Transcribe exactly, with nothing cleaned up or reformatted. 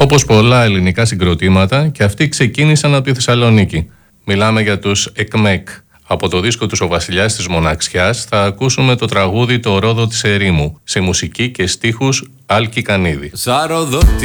Όπως πολλά ελληνικά συγκροτήματα, και αυτοί ξεκίνησαν από τη Θεσσαλονίκη. Μιλάμε για τους ΕΚΜΕΚ. Από το δίσκο τους «Ο Βασιλιάς της Μοναξιάς» θα ακούσουμε το τραγούδι «Το Ρόδο της Ερήμου», σε μουσική και στίχους Άλκη Κανίδη. Σαροδότη